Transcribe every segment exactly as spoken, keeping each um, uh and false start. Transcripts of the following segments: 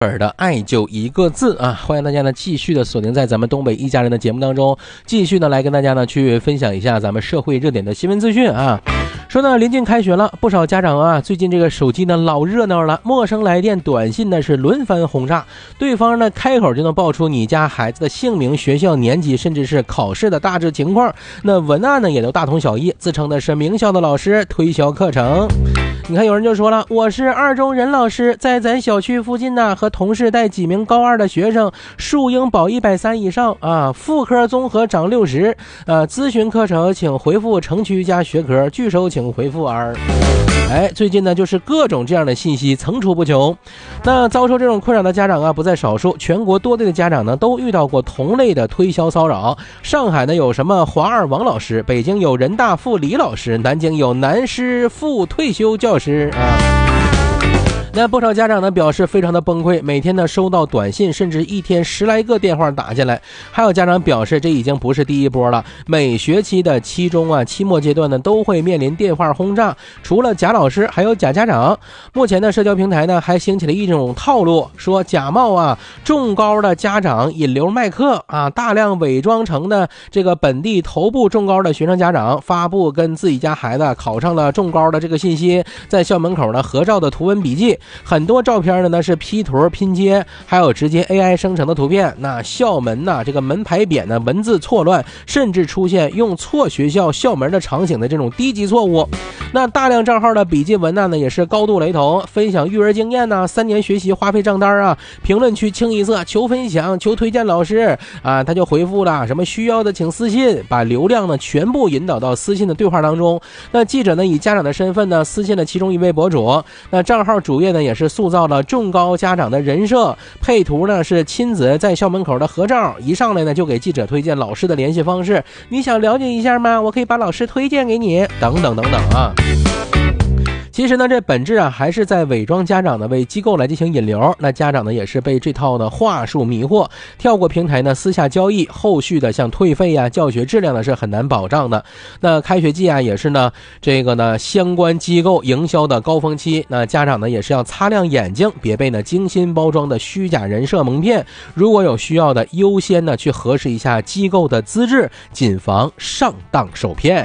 本的爱就一个字啊！欢迎大家呢继续的锁定在咱们东北一家人的节目当中，继续呢来跟大家呢去分享一下咱们社会热点的新闻资讯啊。说呢，临近开学了，不少家长啊，最近这个手机呢老热闹了，陌生来电、短信呢是轮番轰炸，对方呢开口就能报出你家孩子的姓名、学校、年级，甚至是考试的大致情况。那文案呢也都大同小异，自称的是名校的老师推销课程。你看有人就说了，我是二中任老师，在咱小区附近呢和同事带几名高二的学生，树英保一百三以上啊，妇科综合涨六十，呃，咨询课程请回复城区加学科，拒收请回复 R。哎，最近呢就是各种这样的信息层出不穷，那遭受这种困扰的家长啊不在少数，全国多地的家长呢都遇到过同类的推销骚扰。上海呢有什么华二王老师，北京有人大附李老师，南京有南师附退休教师啊。那不少家长呢表示非常的崩溃，每天呢收到短信，甚至一天十来个电话打进来。还有家长表示，这已经不是第一波了，每学期的期中啊、期末阶段呢都会面临电话轰炸，除了假老师，还有假家长。目前呢，社交平台呢还兴起了一种套路，说假冒啊中高的家长引流卖课啊，大量伪装成的这个本地头部中高的学生家长，发布跟自己家孩子考上了中高的这个信息，在校门口呢合照的图文笔记。很多照片呢呢是 P 图拼接，还有直接 A I 生成的图片。那校门呢这个门牌匾呢文字错乱，甚至出现用错学校校门的场景的这种低级错误。那大量账号的笔记文案呢也是高度雷同，分享育儿经验呢、三年学习花费账单啊，评论区清一色求分享、求推荐老师啊，他就回复了什么需要的请私信，把流量呢全部引导到私信的对话当中。那记者呢以家长的身份呢私信了其中一位博主，那账号主页呢也是塑造了中高家长的人设，配图呢是亲子在校门口的合照，一上来呢就给记者推荐老师的联系方式，你想了解一下吗？我可以把老师推荐给你，等等等等啊。其实呢，这本质啊还是在伪装家长呢为机构来进行引流，那家长呢也是被这套的话术迷惑，跳过平台呢私下交易，后续的像退费呀、教学质量呢是很难保障的。那开学季啊也是呢这个呢相关机构营销的高峰期，那家长呢也是要擦亮眼睛，别被呢精心包装的虚假人设蒙骗。如果有需要的，优先呢去核实一下机构的资质，谨防上当受骗。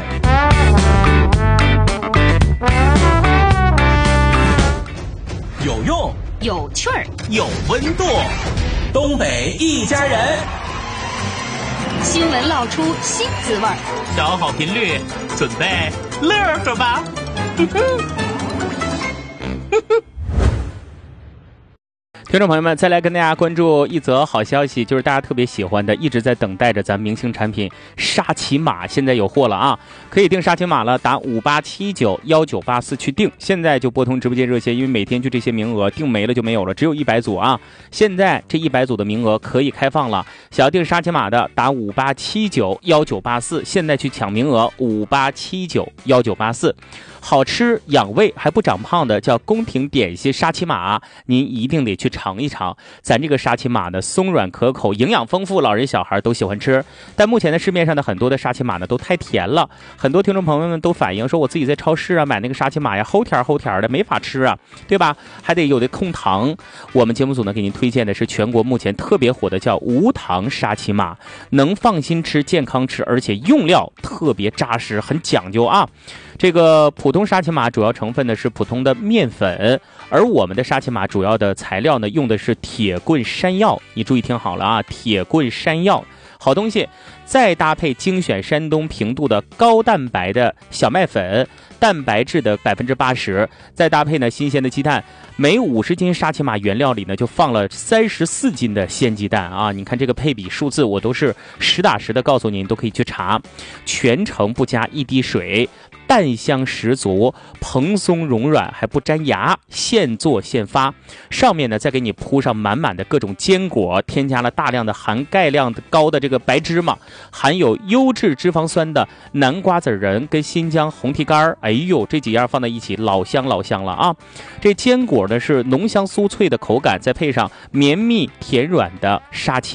有用， 有趣儿， 有温度，东北一家人， 新闻闹出新滋味儿， 调好频率，准备乐呵吧。 听众朋友们，再来跟大家关注一则好消息，就是大家特别喜欢的，一直在等待着咱明星产品沙琪玛，现在有货了啊！可以订沙琪玛了，打五八七九幺九八四去订，现在就拨通直播间热线，因为每天就这些名额，订没了就没有了，只有一百组啊！现在这一百组的名额可以开放了，想要订沙琪玛的打五八七九幺九八四，现在去抢名额，五八七九幺九八四。好吃养胃还不长胖的叫宫廷点心沙琪玛，您一定得去尝一尝。咱这个沙琪玛呢松软可口，营养丰富，老人小孩都喜欢吃。但目前的市面上的很多的沙琪玛呢都太甜了，很多听众朋友们都反映说，我自己在超市啊买那个沙琪玛呀，齁甜齁甜的，没法吃啊，对吧？还得有的控糖。我们节目组呢给您推荐的是全国目前特别火的叫无糖沙琪玛，能放心吃、健康吃，而且用料特别扎实，很讲究啊。这个普通沙琪玛主要成分呢是普通的面粉，而我们的沙琪玛主要的材料呢用的是铁棍山药，你注意听好了啊，铁棍山药好东西，再搭配精选山东平度的高蛋白的小麦粉，蛋白质的百分之八十，再搭配呢新鲜的鸡蛋，每五十斤沙琪玛原料里呢就放了三十四斤的鲜鸡蛋啊！你看这个配比数字，我都是实打实的告诉您，都可以去查，全程不加一滴水。蛋香十足，蓬松柔软，还不粘牙，现做现发。上面呢再给你铺上满满的各种坚果，添加了大量的含钙量高的这个白芝麻，含有优质脂肪酸的南瓜籽仁跟新疆红提干，哎呦，这几样放在一起，老香老香了啊！这坚果呢是浓香酥脆的口感，再配上绵密甜软的沙琪玛，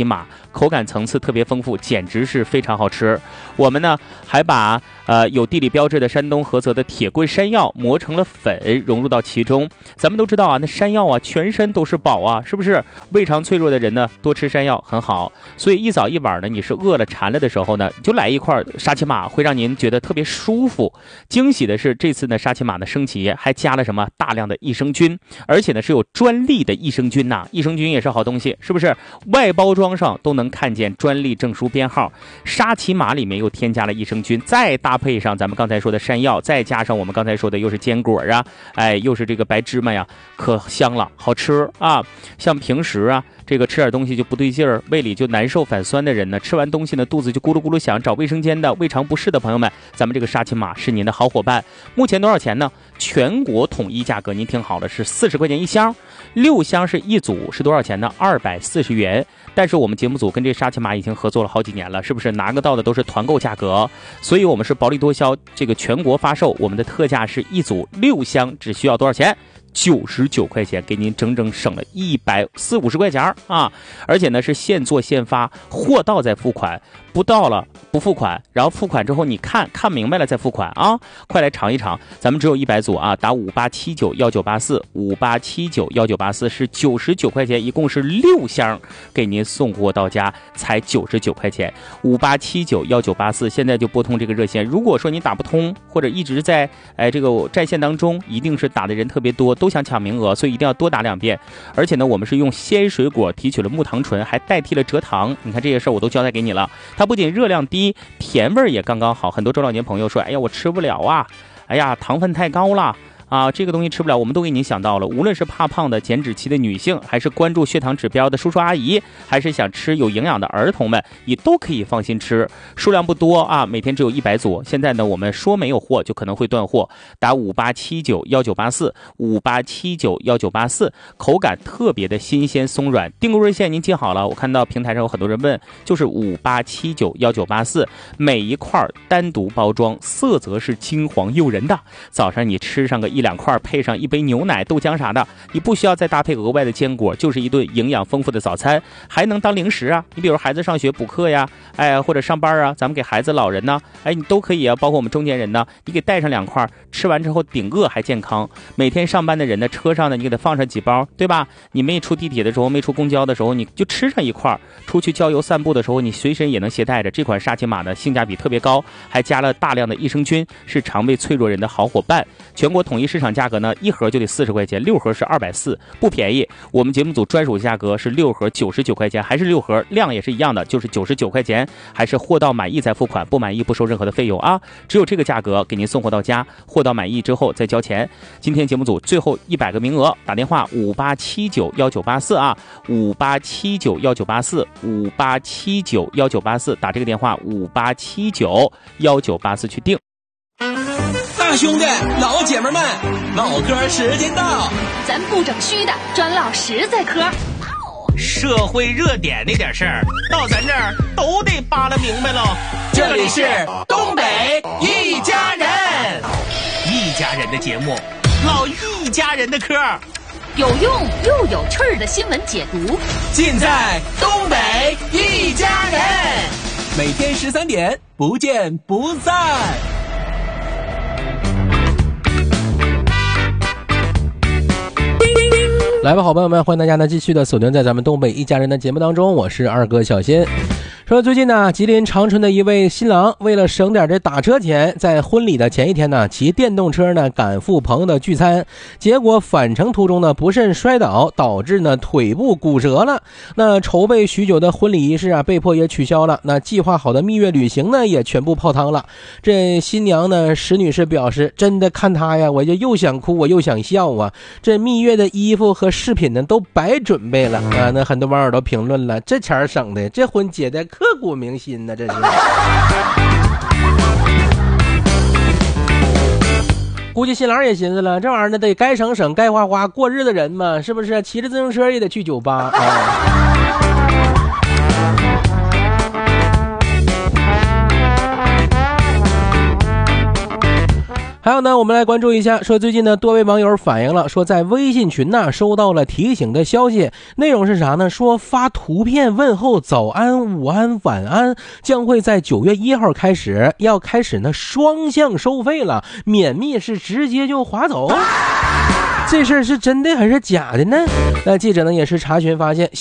口感层次特别丰富，简直是非常好吃。我们呢还把呃有地理标志的山东菏泽的铁棍山药磨成了粉，融入到其中。咱们都知道啊，那山药啊全身都是宝啊，是不是？胃肠脆弱的人呢多吃山药很好，所以一早一晚呢，你是饿了馋了的时候呢，就来一块沙琪玛，会让您觉得特别舒服。惊喜的是，这次呢沙琪玛的升级还加了什么大量的益生菌，而且呢是有专利的益生菌呐、啊，益生菌也是好东西，是不是？外包装上都能看见专利证书编号，沙琪玛里面又添加了益生菌，再搭配上咱们刚才说的山药，再加上我们刚才说的又是坚果啊，哎，又是这个白芝麻呀，可香了，好吃啊！像平时啊，这个吃点东西就不对劲儿，胃里就难受反酸的人呢，吃完东西呢肚子就咕噜咕噜响，找卫生间的胃肠不适的朋友们，咱们这个沙琪玛是您的好伙伴。目前多少钱呢？全国统一价格，您听好了，是四十块钱一箱，六箱是一组，是多少钱呢？二百四十元。但是我们节目组跟这沙琪玛已经合作了好几年了，是不是拿个到的都是团购价格？所以我们是薄利多销，这个全国发售，我们的特价是一组六箱，只需要多少钱？九十九块钱，给您整整省了一百四五十块钱啊！而且呢是现做现发，货到再付款，不到了不付款，然后付款之后你看看明白了再付款啊！快来尝一尝，咱们只有一百组啊，打五八七九幺九八四，五八七九幺九八四是九十九块钱，一共是六箱，给您送货到家才九十九块钱。五八七九幺九八四，现在就拨通这个热线。如果说你打不通，或者一直在哎这个在线当中，一定是打的人特别多，都想抢名额，所以一定要多打两遍。而且呢，我们是用鲜水果提取了木糖醇，还代替了蔗糖。你看这些事儿我都交代给你了。它不仅热量低，甜味也刚刚好。很多中老年朋友说，哎呀，我吃不了啊，哎呀，糖分太高了。啊，这个东西吃不了，我们都给您想到了。无论是怕胖的减脂期的女性，还是关注血糖指标的叔叔阿姨，还是想吃有营养的儿童们，也都可以放心吃。数量不多啊，每天只有一百组。现在呢，我们说没有货就可能会断货。打五八七九幺九八四，五八七九幺九八四，口感特别的新鲜松软。订购热线您记好了，我看到平台上有很多人问，就是五八七九幺九八四，每一块单独包装，色泽是金黄诱人的。早上你吃上个一两块，配上一杯牛奶、豆浆啥的，你不需要再搭配额外的坚果，就是一顿营养丰富的早餐，还能当零食啊。你比如孩子上学补课呀，哎，或者上班啊，咱们给孩子、老人呢，哎，你都可以啊。包括我们中年人呢，你给带上两块，吃完之后顶饿还健康。每天上班的人呢，车上呢，你给他放上几包，对吧？你没出地铁的时候，没出公交的时候，你就吃上一块。出去郊游散步的时候，你随身也能携带着。这款沙琪玛呢，性价比特别高，还加了大量的益生菌，是肠胃脆弱人的好伙伴。全国统一市场价格呢，一盒就得四十块钱，六盒是二百四，不便宜。我们节目组专属价格是六盒九十九块钱，还是六盒，量也是一样的，就是九十九块钱，还是货到满意再付款，不满意不收任何的费用啊，只有这个价格给您送货到家，货到满意之后再交钱。今天节目组最后一百个名额，打电话五八七九幺九八四啊，五八七九幺九八四，五八七九幺九八四，打这个电话五八七九幺九八四去订。 大兄弟老姐们们，唠嗑时间到， 咱不整虚的，专唠实在嗑。 社会热点那点事儿，到咱这儿都得扒拉明白喽。 这里是东北一家人， 一家人的节目，唠一家人的嗑， 有用又有趣儿的新闻解读， 尽在东北一家人。每天十三点，不见不散。 来吧，好朋友们，欢迎大家呢继续的锁定在咱们东北一家人的节目当中，我是二哥小新。说最近呢，吉林长春的一位新郎为了省点这打车钱，在婚礼的前一天呢，骑电动车呢赶赴朋友的聚餐，结果返程途中呢不慎摔倒，导致呢腿部骨折了。那筹备许久的婚礼仪式啊，被迫也取消了。那计划好的蜜月旅行呢，也全部泡汤了。这新娘呢，石女士表示，真的看她呀，我就又想哭我又想笑啊。这蜜月的衣服和饰品呢，都白准备了啊。那很多网友都评论了，这钱省的，这婚结的刻骨铭心呢，这是。估计新郎也寻思了，这玩意儿呢得该省省，该花花，过日子人嘛，是不是？骑着自行车也得去酒吧啊。 还有呢，我们来关注一下，说最近呢，多位网友反映了，说在微信群呢收到了提醒的消息，内容是啥呢？说发图片问候早安、午安、晚安，将会在九月一号开始，要开始呢双向收费了，免密是直接就划走。这事儿是真的还是假的呢？那记者呢也是查询发现，